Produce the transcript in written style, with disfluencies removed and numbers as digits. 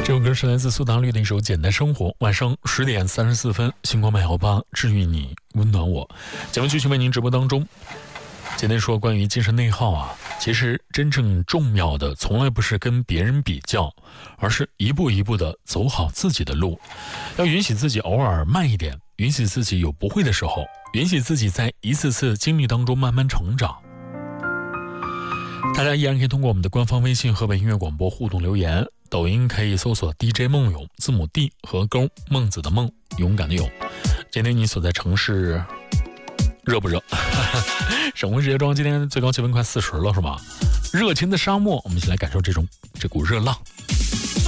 这首歌是来自苏打绿的一首《简单生活》。晚上10点34分，星光118治愈你，温暖我。节目继续为您直播当中。今天说关于精神内耗啊，其实真正重要的从来不是跟别人比较，而是一步一步的走好自己的路。要允许自己偶尔慢一点，允许自己有不会的时候，允许自己在一次次经历当中慢慢成长。大家依然可以通过我们的官方微信河北音乐广播互动留言，抖音可以搜索 DJ 梦勇，字母 D 和勾，孟子的孟，勇敢的勇。今天你所在城市热不热？省会石家庄今天最高气温快40了是吧？热情的沙漠，我们一起来感受这股热浪。